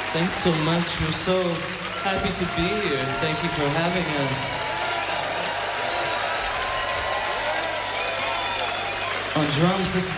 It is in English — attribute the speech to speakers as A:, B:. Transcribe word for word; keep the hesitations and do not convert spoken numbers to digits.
A: Thanks so much. We're so happy to be here. Thank you for having us. On drums, this is